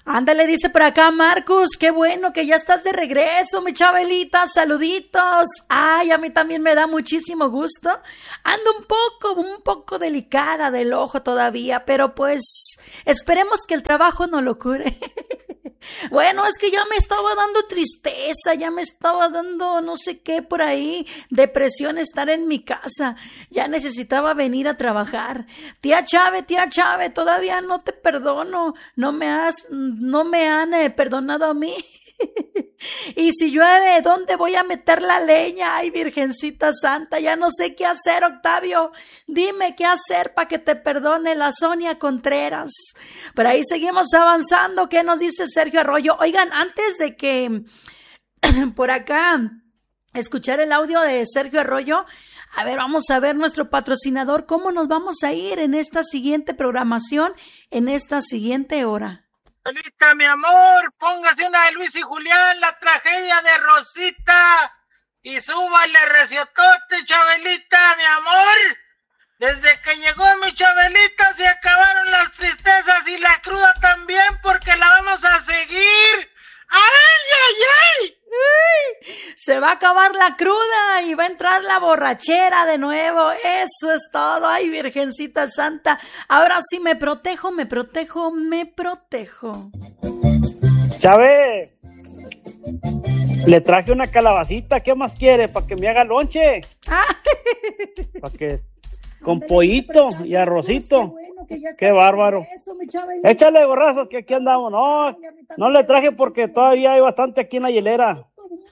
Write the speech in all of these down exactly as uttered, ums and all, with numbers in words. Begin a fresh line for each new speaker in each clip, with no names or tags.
Ándale, dice por acá Marcus, qué bueno que ya estás de regreso, mi Chabelita, saluditos. Ay, a mí también me da muchísimo gusto. Ando un poco, un poco delicada del ojo todavía, pero pues esperemos que el trabajo no lo cure. Bueno, es que ya me estaba dando tristeza, ya me estaba dando no sé qué por ahí, depresión estar en mi casa, ya necesitaba venir a trabajar. Tía Chave, tía Chave, todavía no te perdono, no me has, no me han eh, perdonado a mí. Y si llueve, ¿dónde voy a meter la leña? Ay, Virgencita Santa, ya no sé qué hacer, Octavio. Dime qué hacer para que te perdone la Sonia Contreras. Por ahí seguimos avanzando. ¿Qué nos dice Sergio Arroyo? Oigan, antes de que por acá escuchar el audio de Sergio Arroyo, a ver, vamos a ver nuestro patrocinador, cómo nos vamos a ir en esta siguiente programación, en esta siguiente hora.
Chabelita, mi amor, póngase una de Luis y Julián, la tragedia de Rosita, y súbale reciotote, Chabelita, mi amor. Desde que llegó mi Chabelita se acabaron las tristezas y la cruda también, porque la vamos a seguir. ¡Ay, ay, ay!
¡Ay! Se va a acabar la cruda y va a entrar la borrachera de nuevo. Eso es todo. ¡Ay, Virgencita Santa! Ahora sí me protejo, me protejo, me protejo.
Chave, le traje una calabacita. ¿Qué más quiere? Para que me haga lonche. Para que... Con pollito y arrocito. Qué bárbaro. Échale gorrazo que aquí andamos. No, no le traje porque todavía hay bastante aquí en la hielera.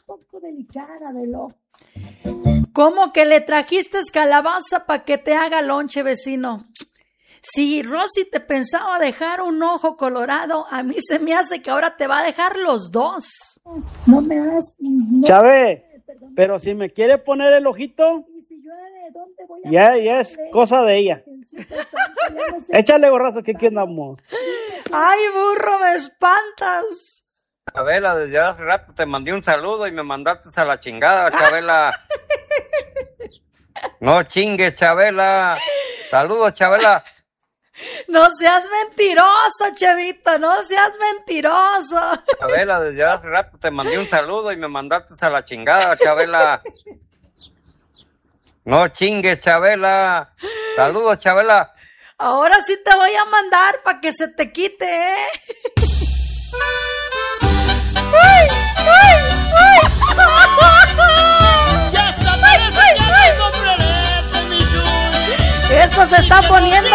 ¿Cómo que le trajiste calabaza para que te haga lonche, vecino? Si Rosy te pensaba dejar un ojo colorado, a mí se me hace que ahora te va a dejar los dos.
No me has... No. Chave, pero si me quiere poner el ojito... Ya, ya es cosa de ella. Échale gorrazo que aquí andamos.
Ay, burro, me espantas.
Chabela, desde hace rato te mandé un saludo y me mandaste a la chingada, Chabela. No chingues, Chabela. Saludos, Chabela.
No seas mentiroso, Chevito, no seas mentiroso.
Chabela, desde hace rato te mandé un saludo y me mandaste a la chingada, Chabela. No chingues, Chabela. Saludos, Chabela.
Ahora sí te voy a mandar para que se te quite, ¿eh? ¡Ay! ¡Ay! ¡Ay!
¡Ya está! ¡Ay, ay, ay!
Esto se está poniendo